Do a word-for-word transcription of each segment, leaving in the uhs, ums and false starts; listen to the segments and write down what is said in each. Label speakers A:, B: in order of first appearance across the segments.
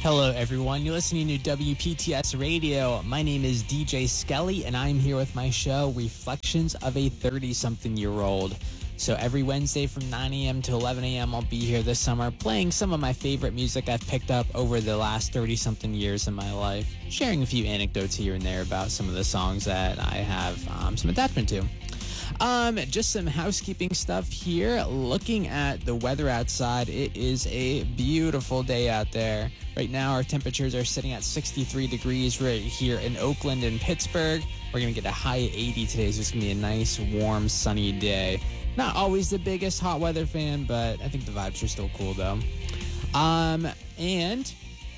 A: Hello, everyone. You're listening to W P T S Radio. My name is D J Skelly, and I'm here with my show, Reflections of a thirty-something-year-old. So every Wednesday from nine a.m. to eleven a.m., I'll be here this summer playing some of my favorite music I've picked up over the last thirty-something years in my life, sharing a few anecdotes here and there about some of the songs that I have um, some attachment to. Um, just some housekeeping stuff here. Looking at the weather outside, it is a beautiful day out there. Right now, our temperatures are sitting at sixty-three degrees right here in Oakland and Pittsburgh. We're going to get a high eighty today, so it's going to be a nice, warm, sunny day. Not always the biggest hot weather fan, but I think the vibes are still cool, though. Um, and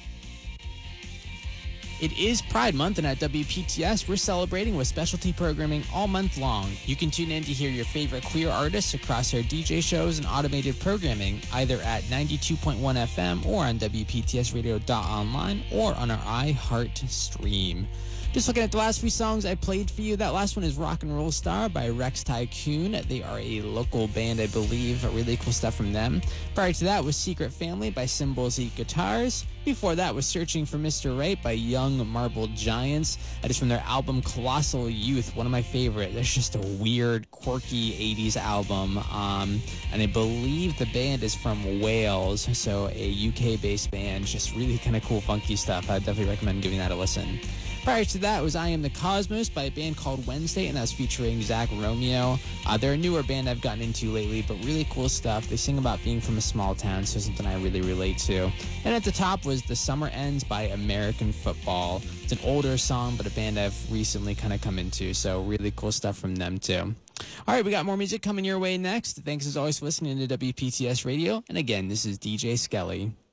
A: it is Pride Month, and at W P T S, we're celebrating with specialty programming all month long. You can tune in to hear your favorite queer artists across our D J shows and automated programming, either at ninety-two point one F M or on W P T S radio dot online or on our iHeart stream. Just looking at the last few songs I played for you, that last one is Rock and Roll Star by Rex Tycoon. They are a local band, I believe. Really cool stuff from them. Prior to that was Secret Family by Symbols Eat Guitars. Before that was Searching for Mister Right by Young Marble Giants. That is from their album Colossal Youth, one of my favorite. That's just a weird, quirky eighties album. Um, and I believe the band is from Wales, so a U K-based band. Just really kind of cool, funky stuff. I definitely recommend giving that a listen. Prior to that was I Am the Cosmos by a band called Wednesday, and that's featuring Zach Romeo. Uh, they're a newer band I've gotten into lately, but really cool stuff. They sing about being from a small town, so something I really relate to. And at the top was The Summer Ends by American Football. It's an older song, but a band I've recently kind of come into, so really cool stuff from them too. All right, we got more music coming your way next. Thanks as always for listening to W P T S Radio. And again, this is D J Skelly.